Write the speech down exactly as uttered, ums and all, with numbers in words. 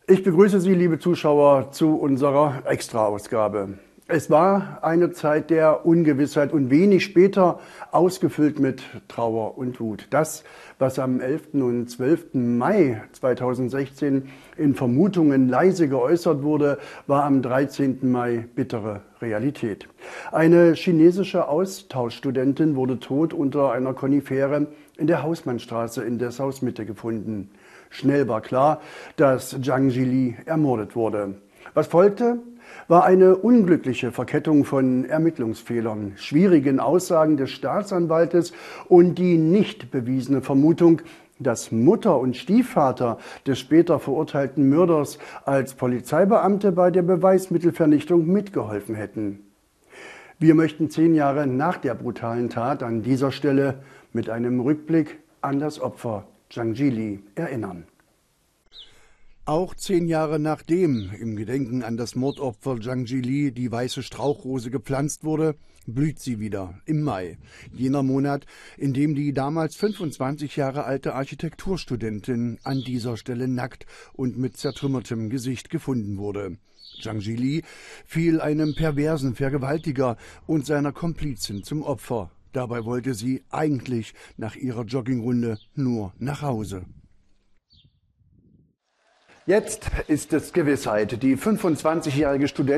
Ich begrüße Sie, liebe Zuschauer, zu unserer Extra-Ausgabe. Es war eine Zeit der Ungewissheit und wenig später ausgefüllt mit Trauer und Wut. Das, was am elften und zwölften Mai zweitausendsechzehn in Vermutungen leise geäußert wurde, war am dreizehnten Mai bittere Realität. Eine chinesische Austauschstudentin wurde tot unter einer Konifere in der Hausmannstraße in Dessau-Mitte gefunden. Schnell war klar, dass Zhang Jili ermordet wurde. Was folgte, war eine unglückliche Verkettung von Ermittlungsfehlern, schwierigen Aussagen des Staatsanwaltes und die nicht bewiesene Vermutung, dass Mutter und Stiefvater des später verurteilten Mörders als Polizeibeamte bei der Beweismittelvernichtung mitgeholfen hätten. Wir möchten zehn Jahre nach der brutalen Tat an dieser Stelle mit einem Rückblick an das Opfer Zhang Jili erinnern. Auch zehn Jahre nachdem im Gedenken an das Mordopfer Zhang Jili die weiße Strauchrose gepflanzt wurde, blüht sie wieder im Mai, jener Monat, in dem die damals fünfundzwanzig Jahre alte Architekturstudentin an dieser Stelle nackt und mit zertrümmertem Gesicht gefunden wurde. Zhang Jili fiel einem perversen Vergewaltiger und seiner Komplizin zum Opfer. Dabei wollte sie eigentlich nach ihrer Joggingrunde nur nach Hause. Jetzt ist es Gewissheit. Die fünfundzwanzigjährige Studentin